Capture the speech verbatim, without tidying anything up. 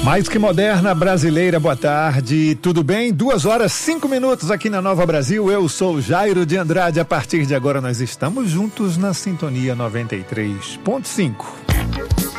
Mais que moderna, brasileira, boa tarde, tudo bem? Duas horas, cinco minutos aqui na Nova Brasil, eu sou Jairo de Andrade, a partir de agora nós estamos juntos na Sintonia noventa e três ponto cinco.